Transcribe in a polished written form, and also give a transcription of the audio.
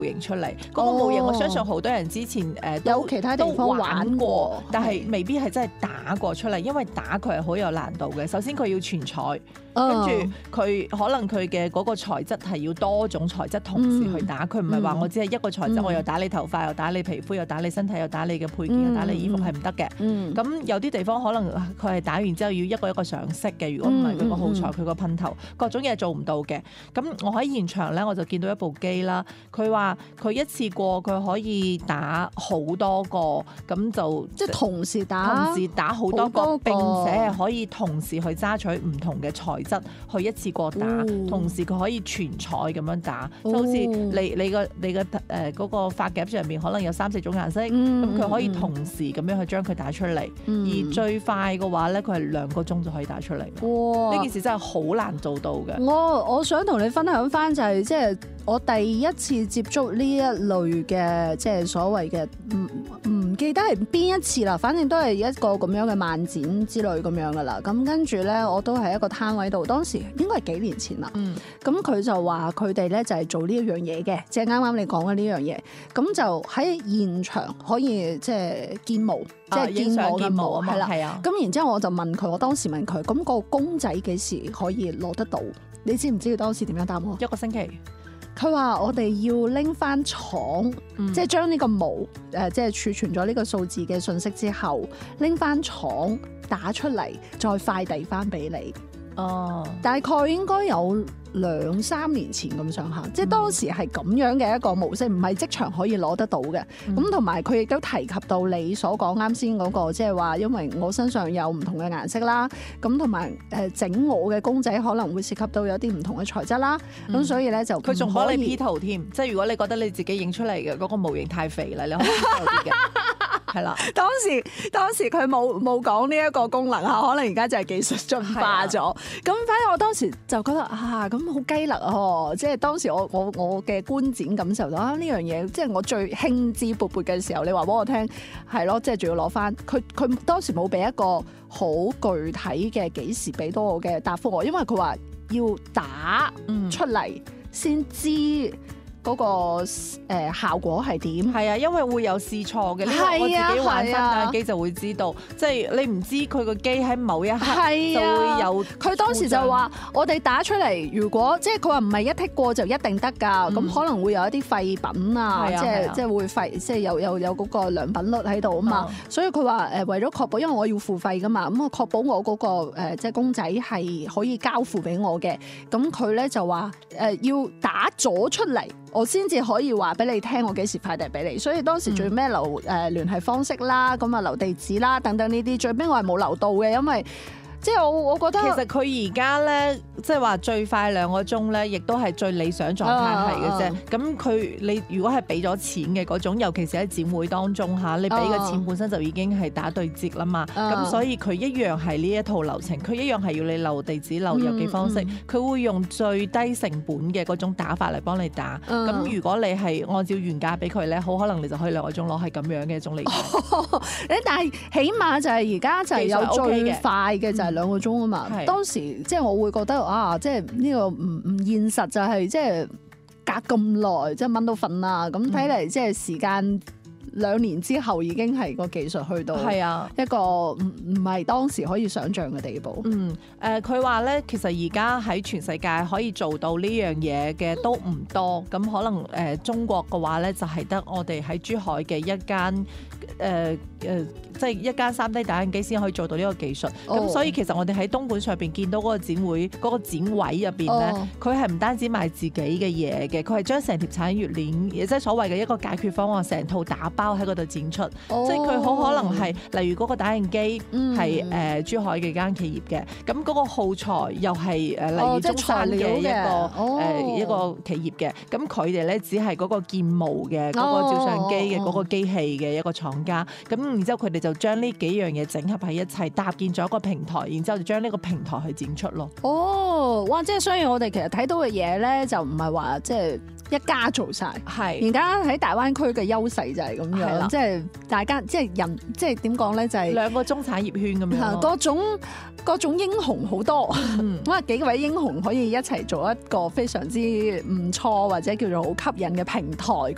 型出嚟，嗰個模型我相信好多人之前有其他地方玩過， 但係未必係真係打過出嚟，因為打佢係好有難度嘅。首先佢要全彩，跟住佢可能佢嘅嗰個材質係要多種材質同時去打，佢唔係話我只係一個材質，我又打你頭髮，又打你皮膚，又打你身體，又打你嘅配件，又打你衣服，係唔得嘅。咁有啲地方可能佢係打完之後要一個一個上色嘅，如果唔係佢個耗材、佢個噴頭各種嘢做唔到嘅。咁我喺現場咧，我就見到一部機啦，佢話佢一次過佢可以打好多個，咁就即係同時打好多個，並且係可以同時去揸取唔同嘅材質去一次過打，同時佢可以全彩咁樣打，就好似你個嗰個髮夾上面可能有3-4種顏色，咁佢可以同時咁樣去將佢打出嚟，而最快嘅話咧，佢係2個鐘就可以打出嚟。哇！呢件事真係好難做到嘅。 我想同你分享翻就係即係我第一次接觸呢一類嘅即係所謂嘅唔記得係邊一次啦，反正都係一個咁樣嘅漫展之類咁樣噶啦。咁跟住咧，我都係一個攤位度，當時應該係幾年前啦。咁佢就話佢哋咧就係做呢一樣嘢嘅，即係啱啱你講嘅呢樣嘢。咁就喺現場可以即係建模，即係見我嘅模係啦。咁然之後我就問佢，我當時問佢，咁個公仔幾時可以攞得到？你知唔知佢當時點樣答我？1 個星期。 佢話我哋要拎翻廠，即係將呢個模即係儲存咗呢個數字嘅信息之後，拎翻廠打出嚟，再快遞翻俾你。大概應該有2-3年前咁上下，即係當時係咁樣嘅一個模式，唔係即場可以攞得到嘅。咁同埋佢亦都提及到你所講啱先嗰個，即係話因為我身上有唔同嘅顏色啦，咁同埋整我嘅公仔可能會涉及到有啲唔同嘅材質啦，咁所以咧就佢仲可以 P 圖添，即係如果你覺得你自己影出嚟嘅嗰個模型太肥啦，你可以 P 圖啲嘅。係啦，當時佢冇講呢一個功能嚇，可能而家就係技術進化咗。咁反正我當時就覺得咁好雞肋啊！即係當時我嘅觀展感受到呢樣嘢，即係我最興致勃勃嘅時候，你話俾我聽係咯，即係仲要攞翻佢當時冇俾一個好具體嘅幾時俾到我嘅答覆我，因為佢話要打出嚟先知。嗰個效果係點？ 係啊，因為會有試錯嘅。呢個我自己玩翻打機就會知道，即係你唔知佢個機喺某一刻就會有。佢當時就話：我哋打出嚟，如果即係佢話唔係一剔過就一定得㗎，咁可能會有一啲廢品啊，即係會廢，即係有嗰個良品率喺度啊嘛。所以佢話為咗確保，因為我要付費㗎嘛，咁啊確保我嗰個即係公仔係可以交付俾我嘅。咁佢咧就話要打咗出嚟，我先至可以話俾你聽我幾時快遞俾你，所以當時最尾留聯繫方式啦，咁啊留地址啦等等呢啲，最尾我係冇留到嘅，因為即係我覺得其實佢而家咧，即係話最快2個鐘咧，亦都係最理想狀態係嘅啫。咁你如果係俾咗錢嘅嗰種，尤其是喺展會當中嚇，你俾嘅錢本身就已經係打對折啦嘛。咁所以佢一樣係呢一套流程，佢一樣係要你留地址、留郵寄方式，佢會用最低成本嘅嗰種打法嚟幫你打。咁如果你係按照原價俾佢咧，好可能你就可以2個鐘攞，係咁樣嘅一種理解。 但係起碼就係而家就係有最快嘅就係2個鐘啊嘛。當時即係我會覺得即係呢個唔現實，就係即係隔咁耐，即係掹到瞓啦。咁睇嚟即係時間2年之後已經係個技術去到一個唔係當時可以想像嘅地步。 佢話咧，其實而家喺全世界可以做到呢樣嘢嘅都唔多。咁可能中國嘅話咧，就係得我哋喺珠海嘅一間即係一間3D 打印機先可以做到呢個技術。咁所以其實我哋喺東莞上邊見到嗰個展會嗰個展位入邊咧，佢係唔單止賣自己嘅嘢嘅，佢係將成條產業鏈，即係所謂嘅一個解決方案，成套打包喺嗰度展出。即係佢好可能係例如嗰個打印機係珠海嘅間企業嘅，咁嗰個耗材又係例如中山嘅一個企業嘅，咁佢哋咧只係嗰個建模嘅嗰個照相機嘅嗰個機器嘅一個廠家，咁然之後佢哋就將呢幾樣嘢整合喺一齊，搭建咗一個平台，然之後就將呢個平台去展出咯。 哇！即係所以我哋其實睇到嘅嘢咧，就唔係話即係一家做晒。係而家喺大灣區嘅優勢就係咁樣，即係大家即係人，即係點講咧，就係2個中產業圈咁樣。各種英雄好多，咁啊幾位英雄可以一齊做一個非常之唔錯或者叫做好吸引嘅平台，咁